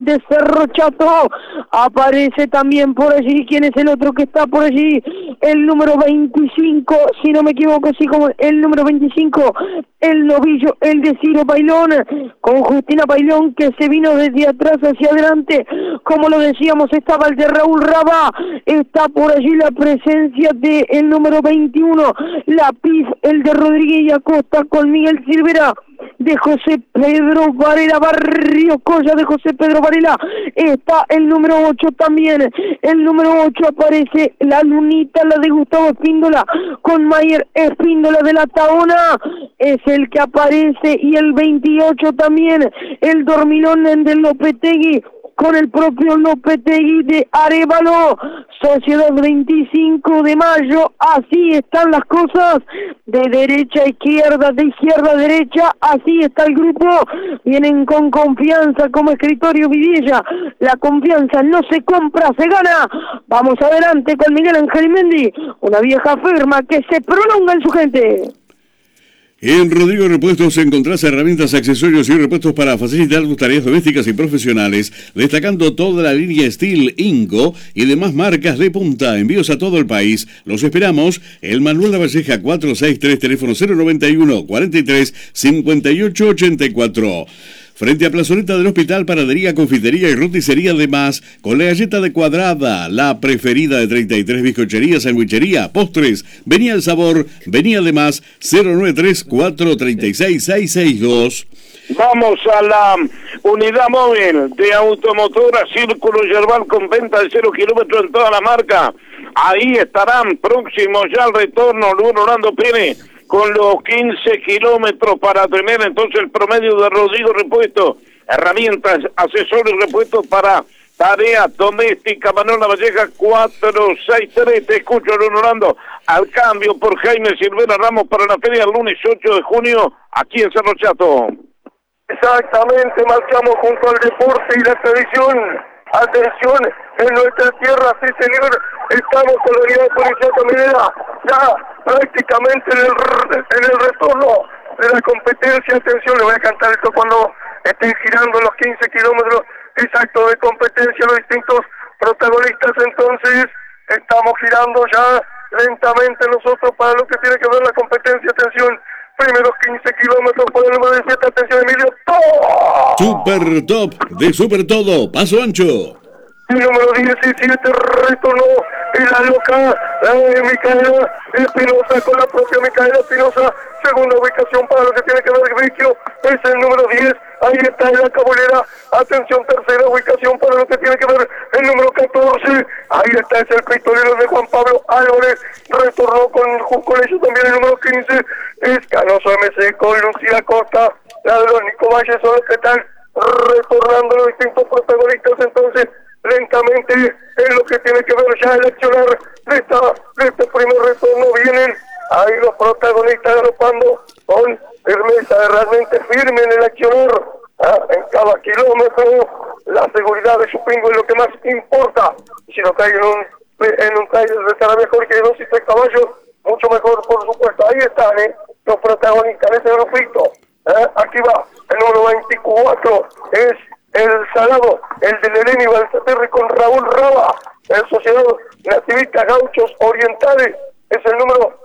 de Cerro Chato. Aparece también por allí, ¿quién es el otro que está por allí? El número 25, si no me equivoco, sí, como el número 25, el novillo, el de Ciro Bailón, con Justina Bailón, que se vino desde atrás hacia adelante. Como lo decíamos, estaba el de Raúl Rabá, está por allí la presencia de el número 21, la PIF, el de Rodríguez y Acosta, con Miguel Silvera, de José Pedro Varela, Barrio Colla de José Pedro Varela, está el número 8 también, el número 8 aparece la lunita, la de Gustavo Espíndola, con Mayer Espíndola de la Taona, es el que aparece, y el 28 también, el dormilón del Lopetegui, con el propio Lopetegui de Arévalo, Sociedad 25 de Mayo, así están las cosas, de derecha a izquierda, de izquierda a derecha, así está el grupo, vienen con confianza como Escritorio Vidilla, la confianza no se compra, se gana, vamos adelante con Miguel Ángel Mendy, una vieja firma que se prolonga en su gente. En Rodrigo Repuestos encontrás herramientas, accesorios y repuestos para facilitar tus tareas domésticas y profesionales, destacando toda la línea Steel, Inco y demás marcas de punta. Envíos a todo el país. Los esperamos. El Manuel Lavalleja 463, teléfono 091 43 58 84. Frente a Plazoleta del Hospital, panadería, confitería y roticería, además, con la galleta de Cuadrada, la preferida de 33, bizcochería, sandwichería, postres. Venía el sabor, venía además, 093 436 662. Vamos a la unidad móvil de automotora Círculo Yerbal, con venta de 0 kilómetros en toda la marca. Ahí estarán próximos ya al retorno Luis Orlando Pérez, con los 15 kilómetros para tener entonces el promedio de Rodrigo Repuestos. Herramientas, accesorios, repuestos para tareas domésticas. Manuel Lavalleja 463. Te escucho, Luis Orlando. Al cambio por Jaime Silvera Ramos para la feria el lunes 8 de junio aquí en Cerro Chato. Exactamente, marchamos junto al deporte y la tradición. Atención, en nuestra tierra, sí señor, estamos con la unidad policial caminera, ya prácticamente en el retorno de la competencia. Atención, le voy a cantar esto cuando estén girando los 15 kilómetros exactos de competencia, los distintos protagonistas. Entonces, estamos girando ya lentamente nosotros para lo que tiene que ver la competencia. Atención, primeros 15 kilómetros por el número 17, atención Emilio, ¡todo! Super Top de Super Todo, paso ancho. El número 17 retornó en la loca, la de Micaela Espinosa, con la propia Micaela Espinosa, segunda ubicación para lo que tiene que ver el Vecchio, es el número 10, ahí está en la cabulera, atención, tercera ubicación para lo que tiene que ver el número 14, ahí está, es el pistolero de Juan Pablo Álvarez, retornó con ellos también el número 15, es Canoso MC con Lucía Costa, la de los Nico Valle, son los que están retornando los distintos protagonistas. Entonces, lentamente en lo que tiene que ver ya el accionar de este primer retorno, vienen ahí los protagonistas galopando con firmeza, realmente firme en el accionar, en cada kilómetro. La seguridad de su pingo es lo que más importa, y si no cae en un taller de estará mejor que 2 y 3 caballos, mucho mejor, por supuesto. Ahí están los protagonistas de ese grupito. Aquí va el número 24, es el Salado, el de Leleni Balsaterri con Raúl Raba, el Sociedad Nativista Gauchos Orientales, es el número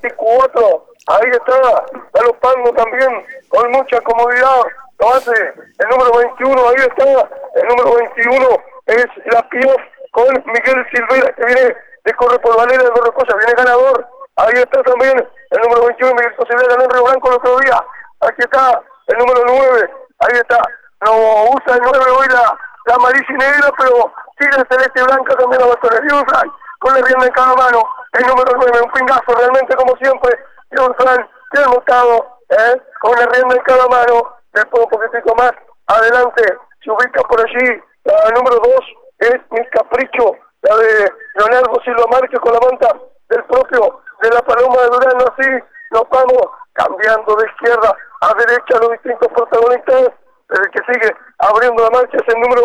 24, ahí está, galopando también con mucha comodidad, lo hace el número 21, ahí está, el número 21 es la Piof con Miguel Silvera, que viene de corre por Valera de Rocosa, viene ganador, ahí está también el número 21, Miguel Silvera ganó en Río Blanco el otro día, aquí está el número 9, ahí está, no usa el 9 hoy la amarilla y negra, pero sigue celeste y blanca también la bastonería, con la rienda en cada mano, el número 9, un pingazo realmente como siempre, y un Fran que ha montado, con la rienda en cada mano, después un poquitito más adelante, se ubica por allí, la número 2 es Mi Capricho, la de Leonardo Silva Márquez con la manta del propio de la Paloma de Durán. Así nos vamos cambiando de izquierda a derecha los distintos protagonistas. El que sigue abriendo la marcha es el número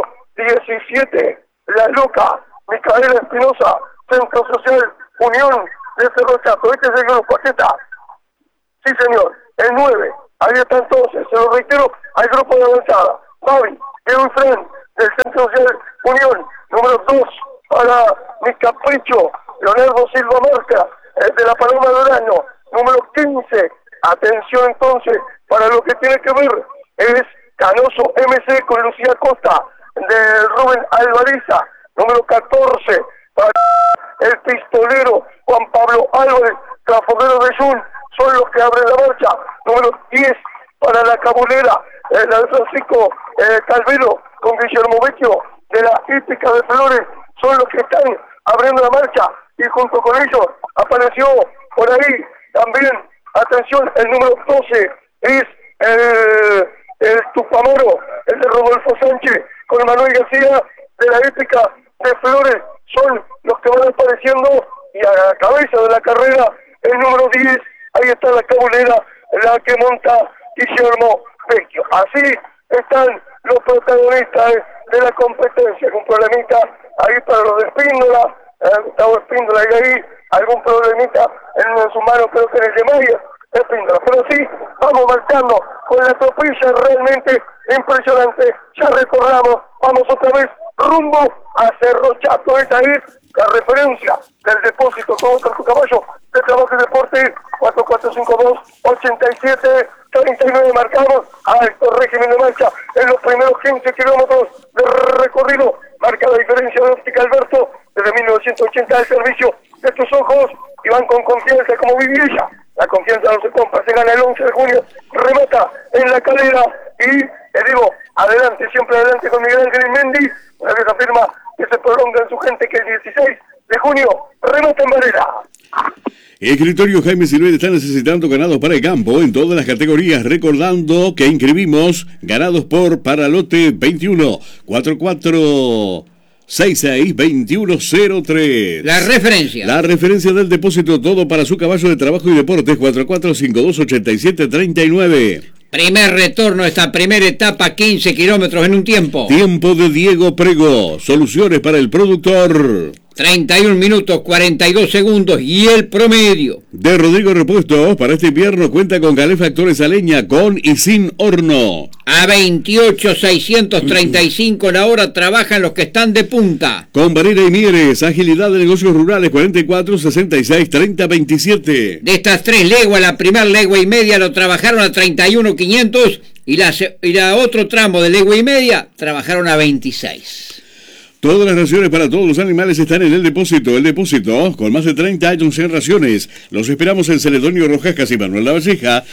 17, La Loca, Micaela Espinosa, Centro Social Unión de Cerro Chato. Este es el grupo, aquí está. Sí, señor, el 9, ahí está entonces, se lo reitero, al grupo de avanzada. Fabi, Edwin Fren, del Centro Social Unión. Número 2 para Mi Capricho, Leonardo Silva Marca, de la Paloma Durano. Número 15, atención entonces, para lo que tiene que ver, es Canoso MC con Lucía Costa, de Rubén Alvareza. Número 14, para el pistolero Juan Pablo Álvarez, Trafodero de Jun, son los que abren la marcha. Número 10, para la cabulera, la de Francisco Calvero con Guillermo Vecchio, de la Hípica de Flores, son los que están abriendo la marcha, y junto con ellos apareció por ahí también, atención, el número 12, es el Tupamoro, el de Rodolfo Sánchez, con Manuel García, de la Hípica de Flores, son los que van apareciendo, y a la cabeza de la carrera, el número 10, ahí está la cabulera, la que monta Guillermo Vecchio. Así están los protagonistas de la competencia, con problemita ahí para los de Espíndola, Gustavo Espíndola, y ahí algún problemita en su mano, creo que en el de Mayer Espíndola, pero sí, vamos marchando con la tropilla realmente impresionante. Ya recorramos, vamos otra vez rumbo a Cerro Chato. Esa es la referencia del depósito con otro caballo de Trabajo y Deporte. 4452-87-39 marcamos alto régimen de marcha en los primeros 15 kilómetros de recorrido. Marca la diferencia de Óptica Alberto desde 1980 al servicio de tus ojos, y van con confianza como Vivilla. La confianza no se compra, se gana el 11 de junio, remata en la calera y, le digo, adelante, siempre adelante con Miguel Ángel Mendy, una vez afirma que se prolonga en su gente, que el 16 de junio remata en Varela. Escritorio Jaime Silvet está necesitando ganados para el campo en todas las categorías, recordando que inscribimos ganados por Paralote 21 44 66-2103. La referencia. La referencia del depósito, todo para su caballo de trabajo y deportes. 4452-8739. Primer retorno, esta primera etapa, 15 kilómetros en un tiempo. Tiempo de Diego Prego. Soluciones para el productor. 31 minutos 42 segundos y el promedio. De Rodrigo Repuestos, para este invierno cuenta con calefactores a leña con y sin horno. A 28,635 la hora trabajan los que están de punta. Con Varela y Mieres, agilidad de negocios rurales, 44 66 30 27. De estas 3 leguas, la primera legua y media lo trabajaron a 31,500 y la otro tramo de legua y media trabajaron a 26. Todas las raciones para todos los animales están en el depósito. El depósito, con más de 30 años en raciones. Los esperamos en Celedonio Rojas, casi Manuel Lavalleja,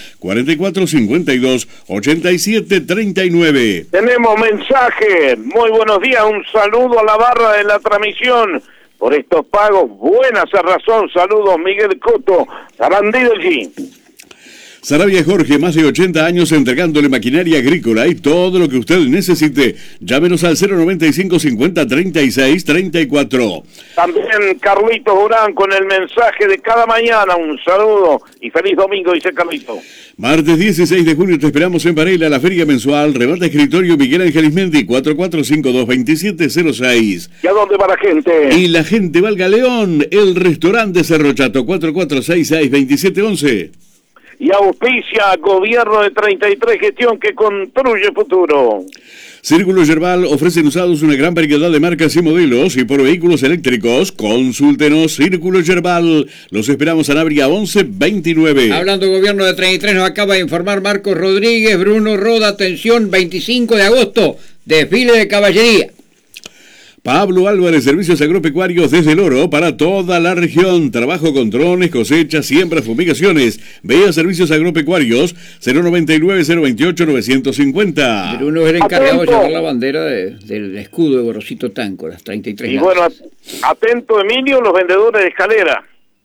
4452-8739. Tenemos mensaje. Muy buenos días. Un saludo a la barra de la transmisión por estos pagos. Buenas a razón. Saludos, Miguel Coto, Sarandí allí. Sarabia Jorge, más de 80 años entregándole maquinaria agrícola y todo lo que usted necesite. Llámenos al 095 50 36 34. También Carlitos Durán con el mensaje de cada mañana. Un saludo y feliz domingo, dice Carlitos. Martes 16 de junio te esperamos en Varela, la feria mensual. Remata escritorio Miguel Ángel Ismendi, 4452-2706. ¿Y a dónde va la gente? Y la gente va al Galeón, el restaurante Cerro Chato, 4466-2711. Y auspicia Gobierno de 33, gestión que construye futuro. Círculo Yerbal ofrecen usados una gran variedad de marcas y modelos, y por vehículos eléctricos, consúltenos Círculo Yerbal. Los esperamos en Sanabria 1129. Hablando Gobierno de 33, nos acaba de informar Marcos Rodríguez. Bruno Roda, atención, 25 de agosto, desfile de caballería. Pablo Álvarez, servicios agropecuarios desde el Oro para toda la región. Trabajo con drones, cosechas, siembras, fumigaciones. Vea servicios agropecuarios 099-028-950. Bruno es el encargado de llevar la bandera del escudo de Gorosito Tanco, las 33. Y bueno, atento Emilio, los vendedores de escalera.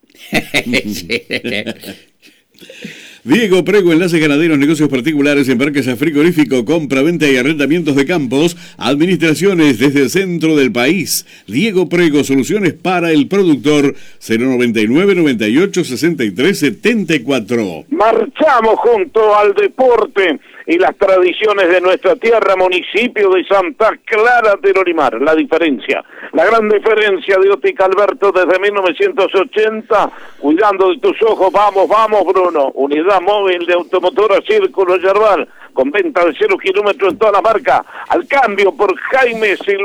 Diego Prego, enlaces ganaderos, negocios particulares, embarques a frigorífico, compra, venta y arrendamientos de campos, administraciones desde el centro del país. Diego Prego, soluciones para el productor, 099-98-63-74. Marchamos junto al deporte y las tradiciones de nuestra tierra, municipio de Santa Clara del Olimar. La diferencia, la gran diferencia de Óptica Alberto desde 1980, cuidando de tus ojos. Vamos, Bruno. Unidad móvil de automotora Círculo Yerbal, con venta de 0 kilómetros en toda la marca. Al cambio por Jaime Silva.